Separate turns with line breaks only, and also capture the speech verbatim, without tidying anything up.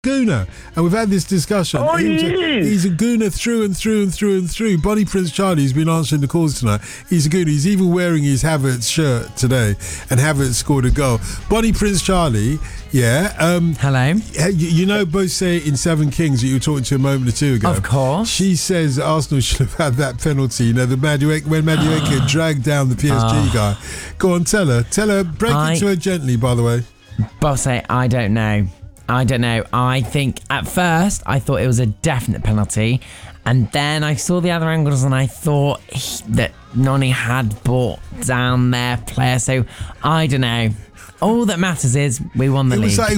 gooner, and we've had this discussion.
Oh, he
he's, a,
is.
he's a gooner through and through and through and through. Bonnie Prince Charlie has been answering the calls tonight. He's a gooner. He's even wearing his Havertz shirt today, and Havertz scored a goal. Bonnie Prince Charlie, yeah. Um,
Hello.
you, you know, both say in Seven Kings that you were talking to a moment or two ago.
Of course.
She says Arsenal should have had that penalty. You know, the Madueke, when Madueke dragged down the P S G
Oh.
guy. Go on, tell her. Tell her. Break
I-
it to her gently, by the way.
Bosse, I don't know. I don't know. I think at first I thought it was a definite penalty, and then I saw the other angles and I thought he, that Noni had brought down their player. So I don't know. All that matters is we won the
It was
league.
like